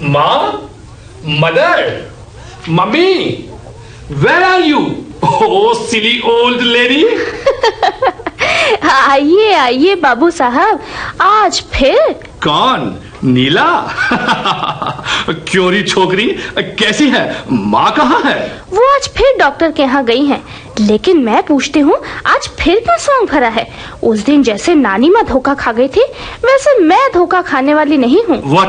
माँ, mother, mummy, where are you? Oh silly old lady. आइए आइए बाबू साहब, आज फिर? कौन? नीला? क्योरी छोकरी कैसी है? माँ कहाँ है? वो आज फिर डॉक्टर के यहाँ गई हैं, लेकिन मैं पूछती हूँ आज फिर क्या सॉन्ग भरा है? उस दिन जैसे नानी माँ धोखा खा गई थी, वैसे मैं धोखा खाने वाली नहीं हूँ।